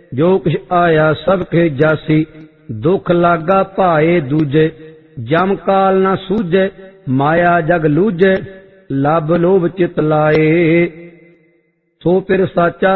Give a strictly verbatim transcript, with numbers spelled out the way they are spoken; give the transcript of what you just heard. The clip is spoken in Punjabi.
ਜੋ ਕਿਛ ਆਇਆ ਸਭ ਕੇ ਜਾਸੀ। ਦੁਖ ਲਾਗਾ ਭਾਏ ਦੂਜੇ, ਜਮ ਕਾਲ ਨਾ ਸੂਝੇ। ਮਾਇਆ ਜਗ ਲੂਝੇ, ਲੱਭ ਲੋਭ ਚਿਤ ਲਾਏ। ਸੋ ਫਿਰ ਸਾਚਾ